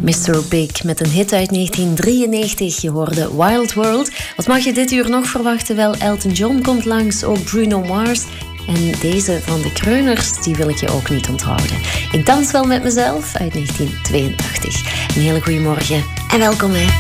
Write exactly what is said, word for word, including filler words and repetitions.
mister Big met een hit uit negentien drieënnegentig. Je hoorde Wild World. Wat mag je dit uur nog verwachten? Wel, Elton John komt langs, ook Bruno Mars. En deze van de Kreuners, die wil ik je ook niet onthouden. Ik dans wel met mezelf uit negentien tweeëntachtig. Een hele goede morgen en welkom hè.